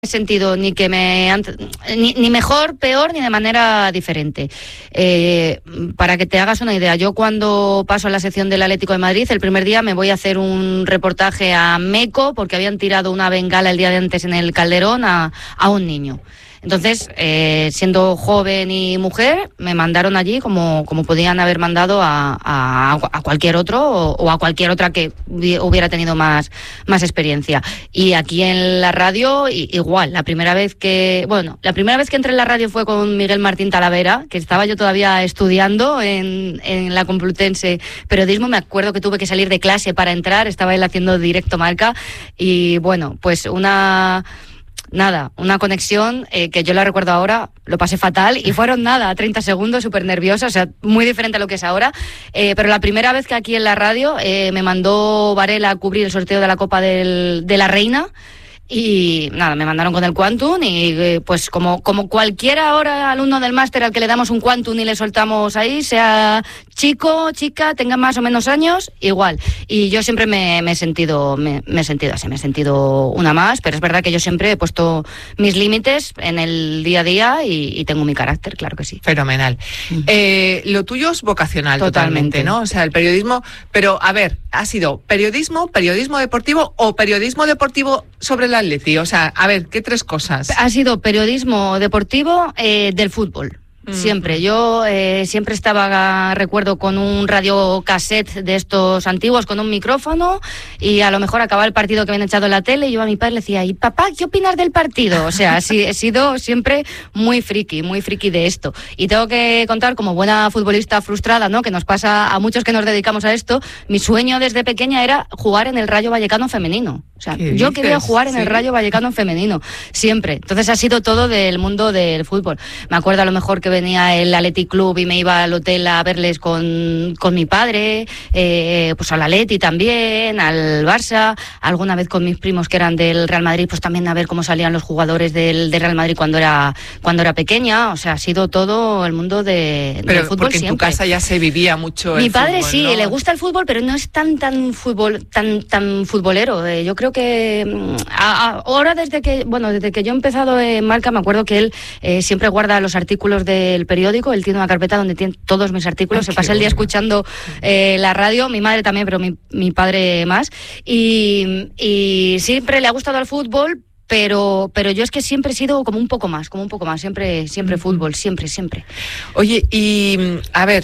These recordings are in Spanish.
sentido ni que ni mejor, peor, ni de manera diferente. Para que te hagas una idea, yo cuando paso a la sección del Atlético de Madrid, el primer día me voy a hacer un reportaje a Meco porque habían tirado una bengala el día de antes en el Calderón a un niño. Entonces, siendo joven y mujer, me mandaron allí como podían haber mandado a cualquier otro o a cualquier otra que hubiera tenido más experiencia. Y aquí en la radio, igual. La primera vez que entré en la radio fue con Miguel Martín Talavera, que estaba yo todavía estudiando en la Complutense Periodismo. Me acuerdo que tuve que salir de clase para entrar, estaba él haciendo directo Marca. Y bueno, pues una conexión que yo la recuerdo ahora, lo pasé fatal y fueron 30 segundos, súper nerviosa, o sea, muy diferente a lo que es ahora, pero la primera vez que aquí en la radio me mandó Varela a cubrir el sorteo de la Copa de la Reina. Y me mandaron con el Quantum y pues como cualquiera ahora alumno del máster al que le damos un Quantum y le soltamos ahí, sea chico, chica, tenga más o menos años, igual. Y yo siempre me he sentido así, me he sentido una más, pero es verdad que yo siempre he puesto mis límites en el día a día y tengo mi carácter, claro que sí. Fenomenal. Lo tuyo es vocacional totalmente, ¿no? O sea, el periodismo, pero a ver, ¿ha sido periodismo deportivo o periodismo deportivo sobre la Atleti? O sea, a ver, ¿qué tres cosas? Ha sido periodismo deportivo del fútbol. Siempre. Yo siempre estaba, recuerdo, con un radiocassette de estos antiguos, con un micrófono, y a lo mejor acababa el partido que habían echado en la tele y yo a mi padre le decía, ¿y papá, qué opinas del partido? O sea, sí, he sido siempre muy friki de esto. Y tengo que contar, como buena futbolista frustrada, ¿no?, que nos pasa a muchos que nos dedicamos a esto, mi sueño desde pequeña era jugar en el Rayo Vallecano femenino. O sea, yo quería jugar en el Rayo Vallecano femenino, siempre. Entonces ha sido todo del mundo del fútbol. Me acuerdo a lo mejor que venía el Athletic Club y me iba al hotel a verles con mi padre, pues al Atleti también, al Barça, alguna vez con mis primos que eran del Real Madrid, pues también a ver cómo salían los jugadores del Real Madrid cuando era pequeña. O sea, ha sido todo el mundo del fútbol siempre. Pero porque en tu casa ya se vivía mucho el fútbol. Mi padre sí, ¿no? Le gusta el fútbol, pero no es tan futbolero. Yo creo que ahora desde que yo he empezado en Marca, me acuerdo que él siempre guarda los artículos del periódico. Él tiene una carpeta donde tiene todos mis artículos. Se pasa el día escuchando la radio. Mi madre también, pero mi padre más. Y siempre le ha gustado el fútbol, pero yo es que siempre he sido como un poco más, siempre fútbol, siempre. Oye, y a ver,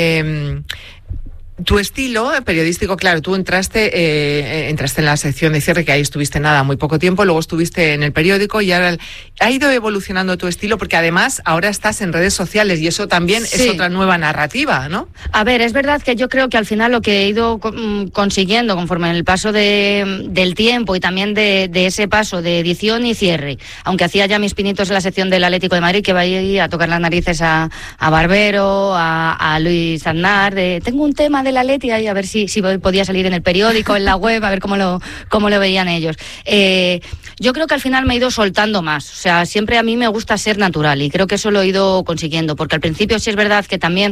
tu estilo periodístico, claro, tú entraste en la sección de cierre, que ahí estuviste muy poco tiempo, luego estuviste en el periódico y ahora ha ido evolucionando tu estilo, porque además ahora estás en redes sociales y eso también es otra nueva narrativa, ¿no? A ver, es verdad que yo creo que al final lo que he ido consiguiendo conforme en el paso del tiempo y también de ese paso de edición y cierre, aunque hacía ya mis pinitos en la sección del Atlético de Madrid, que va a tocar las narices a Barbero, a Luis Aznar, tengo un tema de la Atleti y a ver si podía salir en el periódico, en la web, a ver cómo lo veían ellos. Yo creo que al final me he ido soltando más, o sea, siempre a mí me gusta ser natural y creo que eso lo he ido consiguiendo, porque al principio sí es verdad que también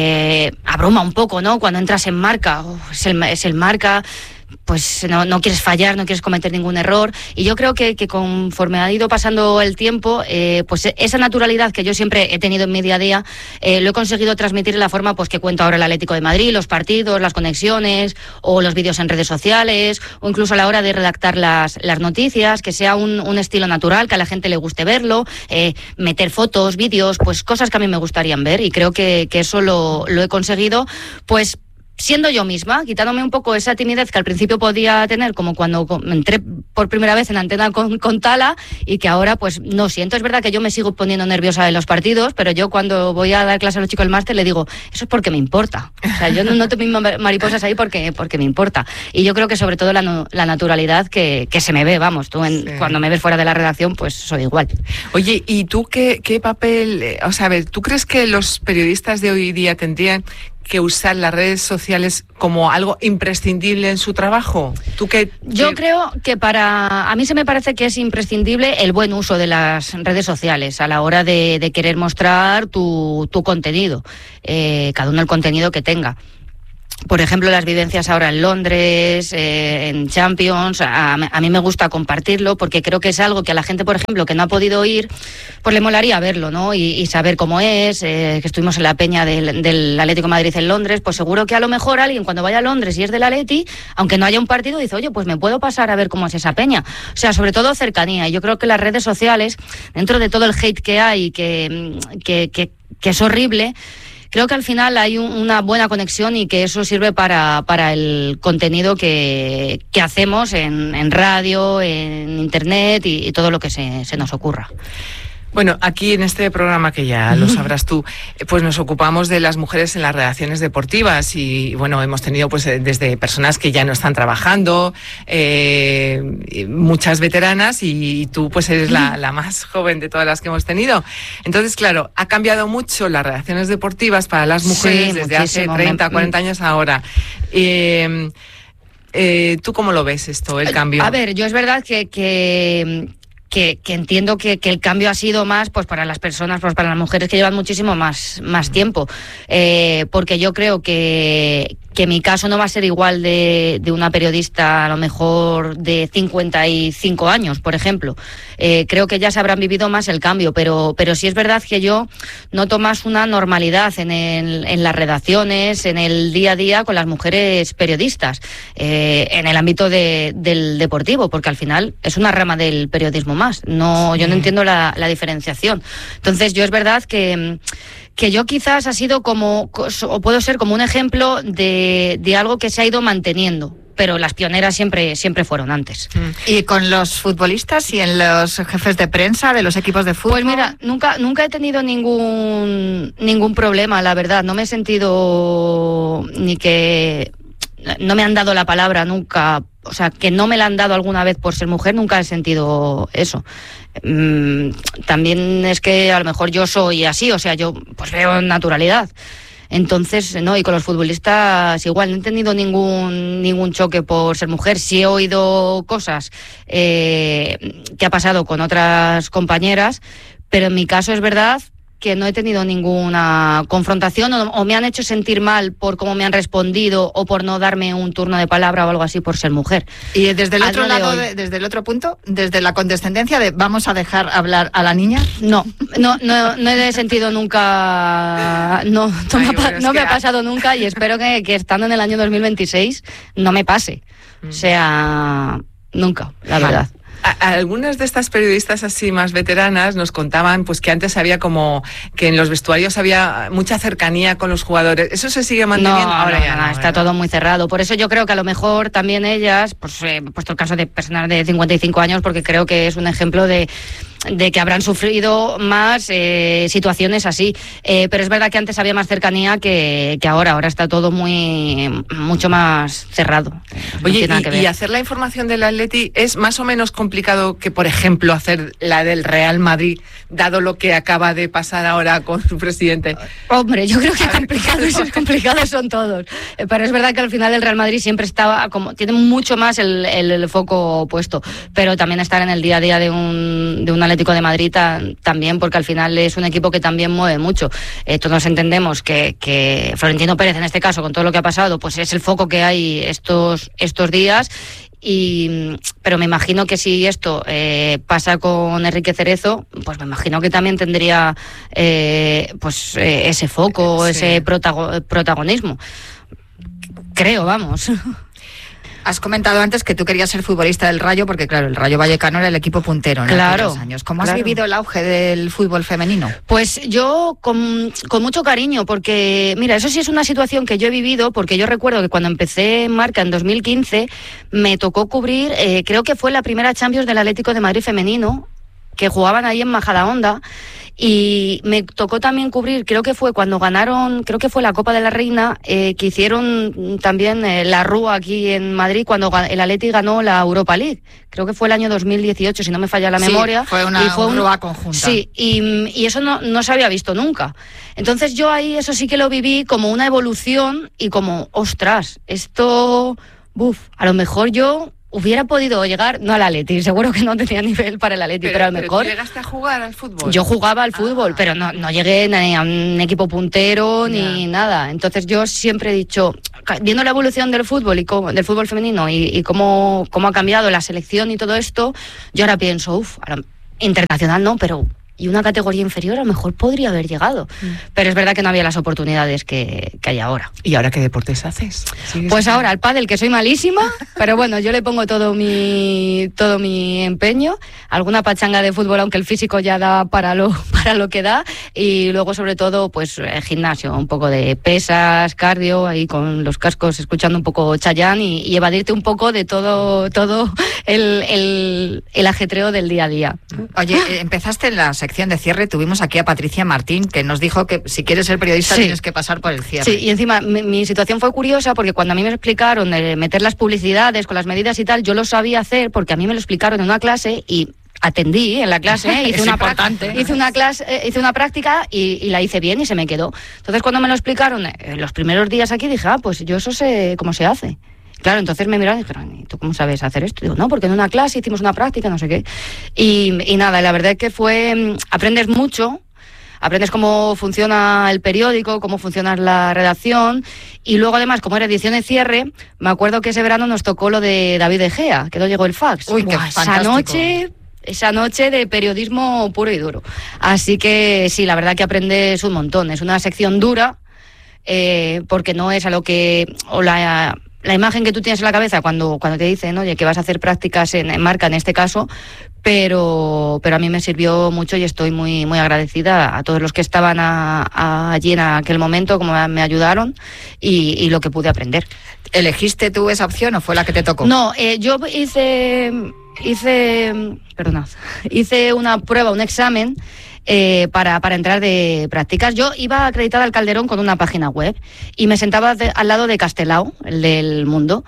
abruma un poco, ¿no? Cuando entras en Marca, es el Marca, pues no quieres fallar, no quieres cometer ningún error, y yo creo que conforme ha ido pasando el tiempo, pues esa naturalidad que yo siempre he tenido en mi día a día, lo he conseguido transmitir en la forma pues que cuento ahora el Atlético de Madrid, los partidos, las conexiones, o los vídeos en redes sociales, o incluso a la hora de redactar las noticias, que sea un estilo natural, que a la gente le guste verlo, meter fotos, vídeos, pues cosas que a mí me gustarían ver, y creo que eso lo he conseguido, pues siendo yo misma, quitándome un poco esa timidez que al principio podía tener, como cuando entré por primera vez en Antena con Tala, y que ahora pues no siento. Es verdad que yo me sigo poniendo nerviosa en los partidos, pero yo cuando voy a dar clase a los chicos del máster le digo, eso es porque me importa. O sea, yo no te mismo mariposas ahí porque me importa. Y yo creo que sobre todo la naturalidad que se me ve, vamos, cuando me ves fuera de la redacción, pues soy igual. Oye, ¿y tú qué papel, o sea, a ver, ¿tú crees que los periodistas de hoy día tendrían que usar las redes sociales como algo imprescindible en su trabajo? Yo creo que a mí se me parece que es imprescindible el buen uso de las redes sociales a la hora de querer mostrar tu contenido, cada uno el contenido que tenga. por ejemplo, las vivencias ahora en Londres, en Champions, a mí me gusta compartirlo porque creo que es algo que a la gente, por ejemplo, que no ha podido ir, pues le molaría verlo, ¿no? Y saber cómo es, que estuvimos en la peña del Atlético de Madrid en Londres, pues seguro que a lo mejor alguien cuando vaya a Londres y es del Atleti, aunque no haya un partido, dice, oye, pues me puedo pasar a ver cómo es esa peña. O sea, sobre todo cercanía. Y yo creo que las redes sociales, dentro de todo el hate que hay, que es horrible, creo que al final hay una buena conexión y que eso sirve para el contenido que hacemos en radio, en internet y todo lo que se nos ocurra. Bueno, aquí en este programa, que ya lo sabrás tú, pues nos ocupamos de las mujeres en las redacciones deportivas y bueno, hemos tenido pues desde personas que ya no están trabajando, muchas veteranas y tú pues eres la más joven de todas las que hemos tenido. Entonces, claro, ha cambiado mucho las redacciones deportivas para las mujeres desde hace 30, 40 años ahora. ¿Tú cómo lo ves esto, el cambio? A ver, yo es verdad que entiendo que el cambio ha sido más pues para las personas, pues para las mujeres que llevan muchísimo más tiempo, porque yo creo que mi caso no va a ser igual de una periodista a lo mejor de 55 años, por ejemplo. Creo que ya se habrán vivido más el cambio, pero sí es verdad que yo noto más una normalidad en las redacciones, en el día a día con las mujeres periodistas, en el ámbito del deportivo, porque al final es una rama del periodismo más. No, sí. Yo no entiendo la diferenciación. Entonces, yo es verdad que yo quizás ha sido como, o puedo ser como un ejemplo de algo que se ha ido manteniendo, pero las pioneras siempre fueron antes. ¿Y con los futbolistas y en los jefes de prensa de los equipos de fútbol? Pues mira, nunca he tenido ningún problema, la verdad. No me he sentido ni que no me han dado la palabra nunca, o sea, que no me la han dado alguna vez por ser mujer, nunca he sentido eso. También es que a lo mejor yo soy así, o sea, yo pues veo naturalidad. Entonces, no, y con los futbolistas igual, no he tenido ningún choque por ser mujer. Sí he oído cosas que ha pasado con otras compañeras, pero en mi caso es verdad que no he tenido ninguna confrontación o me han hecho sentir mal por cómo me han respondido o por no darme un turno de palabra o algo así por ser mujer. Y desde el otro lado, desde el otro punto, desde la condescendencia de vamos a dejar hablar a la niña. No he sentido nunca, no me ha pasado nunca y espero que estando en el año 2026 no me pase. O sea, nunca, la verdad. Algunas de estas periodistas así más veteranas nos contaban pues que antes había como que en los vestuarios había mucha cercanía con los jugadores. ¿Eso se sigue manteniendo? Ahora ya no, está todo muy cerrado. Por eso yo creo que a lo mejor también ellas, pues he puesto el caso de personas de 55 años porque creo que es un ejemplo de que habrán sufrido más situaciones así, pero es verdad que antes había más cercanía que ahora está todo mucho más cerrado. Oye, y hacer la información del Atleti es más o menos complicado que, por ejemplo, hacer la del Real Madrid, dado lo que acaba de pasar ahora con su presidente. Hombre, yo creo que complicados son todos, pero es verdad que al final el Real Madrid siempre estaba tiene mucho más el foco puesto, pero también estar en el día a día de un Atlético de Madrid también, porque al final es un equipo que también mueve mucho. Todos entendemos que Florentino Pérez, en este caso, con todo lo que ha pasado, pues es el foco que hay estos días. Pero me imagino que si esto pasa con Enrique Cerezo, pues me imagino que también tendría ese foco, sí. Ese protagonismo. Creo, vamos. Has comentado antes que tú querías ser futbolista del Rayo porque, claro, el Rayo Vallecano era el equipo puntero en aquellos años. ¿Cómo has vivido el auge del fútbol femenino? Pues yo con mucho cariño, porque, mira, eso sí es una situación que yo he vivido, porque yo recuerdo que cuando empecé en Marca en 2015, me tocó cubrir, creo que fue la primera Champions del Atlético de Madrid femenino, que jugaban ahí en Majadahonda, y me tocó también cubrir, creo que fue cuando ganaron, creo que fue la Copa de la Reina, que hicieron también la Rúa aquí en Madrid cuando el Atleti ganó la Europa League. Creo que fue el año 2018, si no me falla la memoria. Fue una Rúa conjunta. Sí, y eso no se había visto nunca. Entonces yo ahí eso sí que lo viví como una evolución y como, ostras, esto, a lo mejor yo hubiera podido llegar, no al Atleti, seguro que no tenía nivel para el Atleti, pero a lo mejor... ¿Tú llegaste a jugar al fútbol? Yo jugaba al fútbol, pero no llegué ni a un equipo puntero ni nada. Entonces yo siempre he dicho, viendo la evolución del fútbol del fútbol femenino y cómo ha cambiado la selección y todo esto, yo ahora pienso, internacional no, pero y una categoría inferior a lo mejor podría haber llegado. Pero es verdad que no había las oportunidades que hay ahora. ¿Y ahora qué deportes haces? Pues ahora al pádel, que soy malísima, pero bueno, yo le pongo todo mi empeño. Alguna pachanga de fútbol, aunque el físico ya da para lo que da. Y luego, sobre todo, pues gimnasio, un poco de pesas, cardio, ahí con los cascos, escuchando un poco Chayanne y evadirte un poco de todo el ajetreo del día a día. Oye, empezaste en la sección de cierre, tuvimos aquí a Patricia Martín, que nos dijo que si quieres ser periodista tienes que pasar por el cierre. Sí, y encima mi situación fue curiosa porque cuando a mí me explicaron de meter las publicidades con las medidas y tal, yo lo sabía hacer porque a mí me lo explicaron en una clase y atendí en la clase, hice una práctica y la hice bien y se me quedó. Entonces cuando me lo explicaron los primeros días aquí dije, pues yo eso sé cómo se hace. Claro, entonces me miraron y dijeron, ¿y tú cómo sabes hacer esto? Digo, no, porque en una clase hicimos una práctica, no sé qué. Y nada, la verdad es que aprendes mucho, aprendes cómo funciona el periódico, cómo funciona la redacción, y luego además, como era edición de cierre, me acuerdo que ese verano nos tocó lo de David De Gea, que no llegó el fax. Uy, qué fantástico. Esa noche de periodismo puro y duro. Así que sí, la verdad que aprendes un montón. Es una sección dura, porque no es a lo que... La imagen que tú tienes en la cabeza cuando te dicen, oye, que vas a hacer prácticas en Marca, en este caso, pero a mí me sirvió mucho y estoy muy, muy agradecida a todos los que estaban allí en aquel momento, como me ayudaron y lo que pude aprender. ¿Elegiste tú esa opción o fue la que te tocó? No, yo hice una prueba, un examen, para entrar de prácticas. Yo iba acreditada al Calderón con una página web y me sentaba al lado de Castelao, el del Mundo,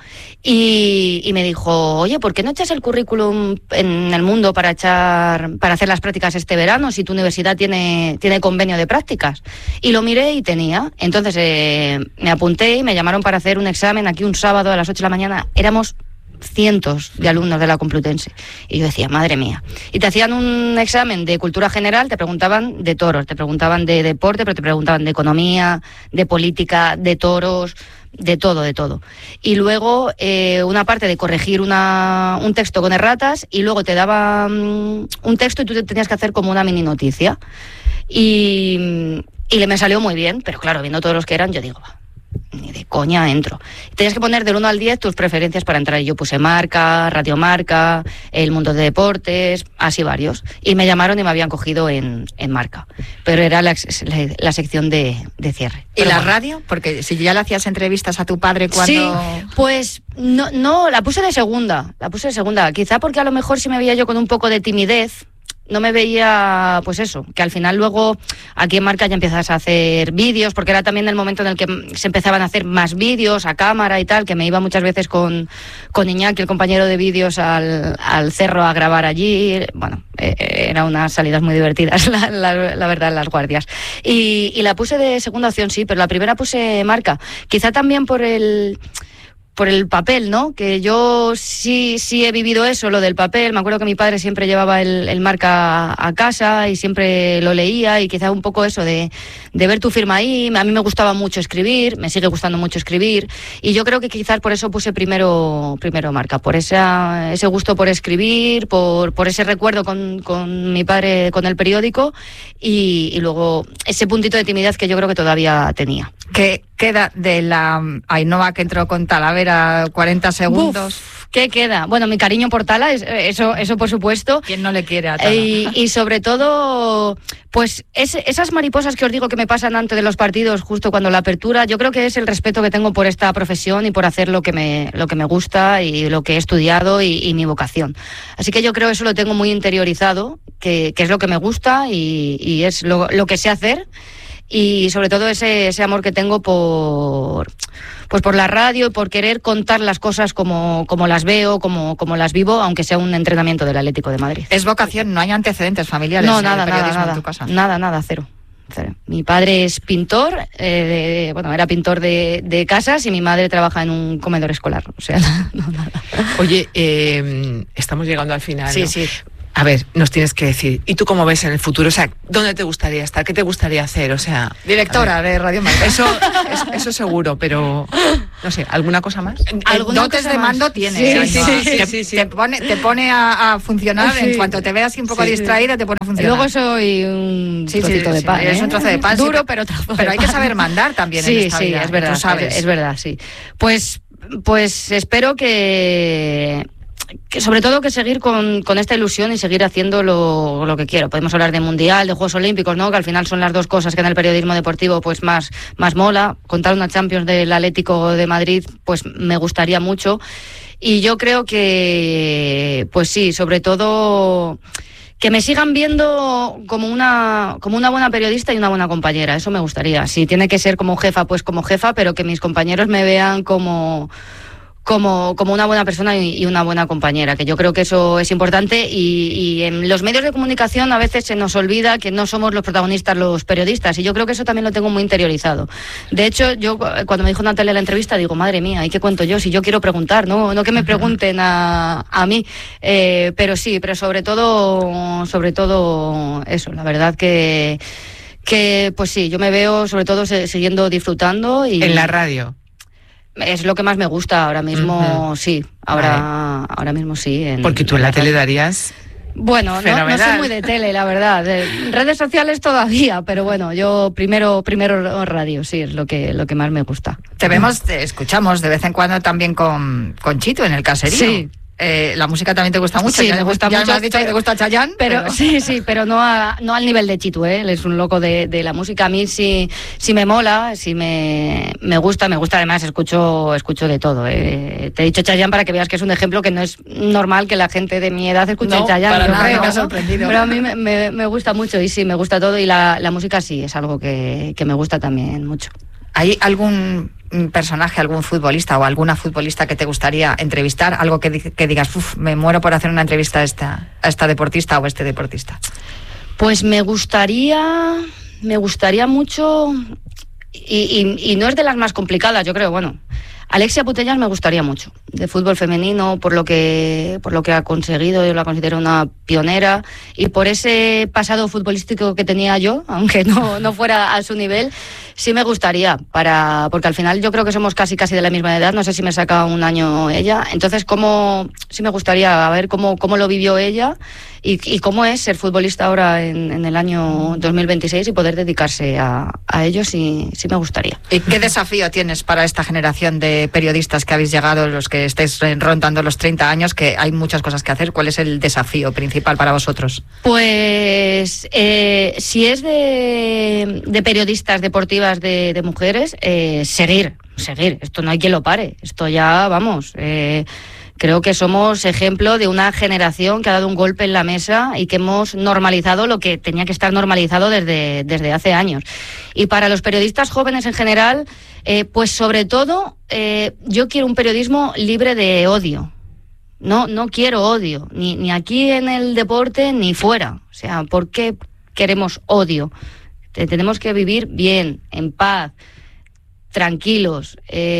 y me dijo, oye, ¿por qué no echas el currículum en el Mundo para hacer las prácticas este verano si tu universidad tiene convenio de prácticas? Y lo miré y tenía. Entonces me apunté y me llamaron para hacer un examen aquí un sábado a las 8 de la mañana. Éramos cientos de alumnos de la Complutense. Y yo decía, madre mía. Y te hacían un examen de cultura general, te preguntaban de toros, te preguntaban de deporte, pero te preguntaban de economía, de política, de toros, de todo. Y luego una parte de corregir un texto con erratas y luego te daban un texto y tú tenías que hacer como una mini noticia. Y me salió muy bien, pero claro, viendo todos los que eran, yo digo, ni de coña entro. Tenías que poner del 1 al 10 tus preferencias para entrar. Y yo puse Marca, Radio Marca, El Mundo de Deportes, así varios. Y me llamaron y me habían cogido en Marca. Pero era la sección de cierre. ¿Y la radio? Porque si ya le hacías entrevistas a tu padre cuando... Sí, pues no, la puse de segunda. Quizá porque a lo mejor si me veía yo con un poco de timidez, no me veía, pues eso, que al final luego aquí en Marca ya empiezas a hacer vídeos, porque era también el momento en el que se empezaban a hacer más vídeos a cámara y tal, que me iba muchas veces con Iñaki, el compañero de vídeos, al cerro a grabar allí. Bueno, eran unas salidas muy divertidas, la verdad, en las guardias. Y la puse de segunda opción, sí, pero la primera puse Marca. Quizá también por el papel, ¿no? Que yo sí he vivido eso, lo del papel. Me acuerdo que mi padre siempre llevaba el Marca a casa y siempre lo leía, y quizá un poco eso de ver tu firma ahí. A mí me gustaba mucho escribir, me sigue gustando mucho escribir, y yo creo que quizás por eso puse primero Marca, por ese gusto por escribir, por ese recuerdo con mi padre, con el periódico, y luego ese puntito de timidez que yo creo que todavía tenía. ¿Qué queda de la Ainhoa que entró con Talavera 40 segundos? Uf, ¿qué queda? Bueno, mi cariño por Tala, eso por supuesto. ¿Quién no le quiere a Tala? Y sobre todo, pues esas mariposas que os digo que me pasan antes de los partidos, justo cuando la apertura, yo creo que es el respeto que tengo por esta profesión y por hacer lo que me gusta y lo que he estudiado y mi vocación. Así que yo creo que eso lo tengo muy interiorizado, que es lo que me gusta y es lo que sé hacer. Y sobre todo ese amor que tengo por la radio y por querer contar las cosas como las veo, como las vivo, aunque sea un entrenamiento del Atlético de Madrid. ¿Es vocación? ¿No hay antecedentes familiares? No, nada, en tu casa? Nada, cero. Mi padre es pintor, era pintor de casas, y mi madre trabaja en un comedor escolar. O sea, nada. Oye, estamos llegando al final, sí, ¿no? Sí. A ver, nos tienes que decir, ¿y tú cómo ves en el futuro? O sea, ¿dónde te gustaría estar? ¿Qué te gustaría hacer? O sea, directora de Radio Marca. Eso seguro, pero no sé, ¿alguna cosa más? Dotes de mando tienes. Sí. Te pone a funcionar en cuanto te veas un poco distraída, te pone a funcionar. Luego soy un trocito de pan. Es un trozo de pan. Duro, pero trozo. Pero hay que saber mandar también en esta vida. Es verdad. Tú sabes. Es verdad, sí. Pues espero que sobre todo que seguir con esta ilusión y seguir haciendo lo que quiero. Podemos hablar de Mundial, de Juegos Olímpicos, ¿no? Que al final son las dos cosas que en el periodismo deportivo pues más mola. Contar una Champions del Atlético de Madrid pues me gustaría mucho. Y yo creo que, pues sí, sobre todo que me sigan viendo como una buena periodista y una buena compañera. Eso me gustaría. Si tiene que ser como jefa, pues como jefa, pero que mis compañeros me vean como una buena persona y una buena compañera, que yo creo que eso es importante y en los medios de comunicación a veces se nos olvida que no somos los protagonistas los periodistas y yo creo que eso también lo tengo muy interiorizado. De hecho, yo cuando me dijo Natalia en la entrevista digo, madre mía, ¿y qué cuento yo? Si yo quiero preguntar, no que me pregunten a mí, pero sí, pero sobre todo eso, la verdad que pues sí, yo me veo sobre todo siguiendo disfrutando y en la radio. Es lo que más me gusta ahora mismo, sí. Ahora mismo sí. Porque tú en la tele darías... Bueno, no soy muy de tele, la verdad. Redes sociales todavía, pero bueno, yo primero radio, sí, es lo que más me gusta. Te escuchamos de vez en cuando también con Chito en el caserío. Sí. La música también te gusta mucho. Sí, me gusta mucho. Ya me has dicho que te gusta Chayanne. Pero sí, pero no al nivel de Chito, ¿eh? Él es un loco de la música. A mí sí me mola, sí me gusta. Además, escucho de todo, ¿eh? Te he dicho Chayanne para que veas que es un ejemplo que no es normal que la gente de mi edad escuche Chayanne. Para nada, me ha sorprendido. Pero a mí me gusta mucho y sí, me gusta todo. Y la música sí, es algo que me gusta también mucho. ¿Hay algún personaje, algún futbolista o alguna futbolista que te gustaría entrevistar? Algo que digas, me muero por hacer una entrevista a esta deportista o este deportista. Pues me gustaría mucho y no es de las más complicadas, yo creo, bueno. Alexia Putellas me gustaría mucho, de fútbol femenino, por lo que ha conseguido, yo la considero una pionera, y por ese pasado futbolístico que tenía yo, aunque no fuera a su nivel, sí me gustaría, porque al final yo creo que somos casi de la misma edad, no sé si me saca un año ella, entonces sí me gustaría ver cómo lo vivió ella y cómo es ser futbolista ahora en el año 2026 y poder dedicarse a ello, sí me gustaría. ¿Y qué desafío tienes para esta generación de periodistas que habéis llegado, los que estáis rondando los 30 años, que hay muchas cosas que hacer? ¿Cuál es el desafío principal para vosotros? Pues si es de periodistas deportivas de mujeres, seguir. Esto no hay quien lo pare. Esto ya, vamos... Creo que somos ejemplo de una generación que ha dado un golpe en la mesa y que hemos normalizado lo que tenía que estar normalizado desde hace años. Y para los periodistas jóvenes en general, pues sobre todo, yo quiero un periodismo libre de odio. No quiero odio, ni aquí en el deporte ni fuera. O sea, ¿por qué queremos odio? Tenemos que vivir bien, en paz, tranquilos,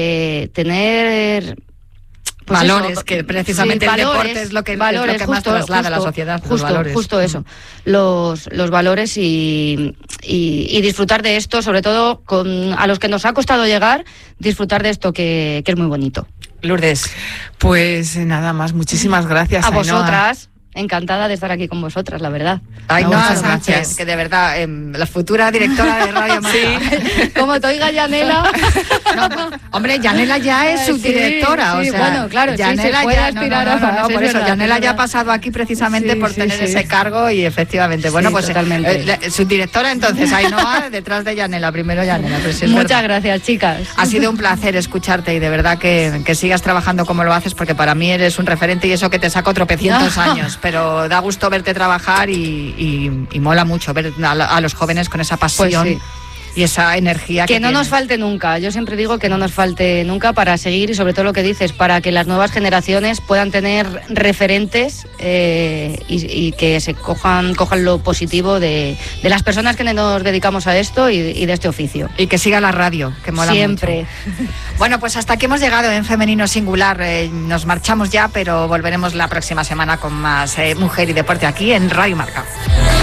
tener... Pues valores, eso, que precisamente el deporte es lo que más traslada a la sociedad. Justo eso, los valores y disfrutar de esto, sobre todo a los que nos ha costado llegar, disfrutar de esto que es muy bonito. Lourdes. Pues nada más, muchísimas gracias. A vosotras. Encantada de estar aquí con vosotras, la verdad. Ainhoa Sánchez, que de verdad, la futura directora de Radio Marca. Sí. Como te oiga Yanela. Hombre, Yanela ya es subdirectora. Sí, o sea, bueno, claro, Yanela se puede aspirar a... por eso, Yanela ya ha pasado aquí precisamente por tener ese cargo y efectivamente, bueno, pues subdirectora entonces, Ainhoa, detrás de Yanela, primero Yanela. Pues muchas gracias, chicas. Ha sido un placer escucharte y de verdad que sigas trabajando como lo haces, porque para mí eres un referente y eso que te saco tropecientos años. Pero da gusto verte trabajar y mola mucho ver a los jóvenes con esa pasión. Pues sí. y esa energía que no tienes. nos falte nunca. Yo siempre digo que no nos falte nunca para seguir, y sobre todo lo que dices, para que las nuevas generaciones puedan tener referentes y que se cojan lo positivo de las personas que nos dedicamos a esto y de este oficio. Y que siga la radio, que mola siempre mucho. Bueno, pues hasta aquí hemos llegado en Femenino Singular. Nos marchamos ya, pero volveremos la próxima semana con más Mujer y Deporte aquí en Radio Marca.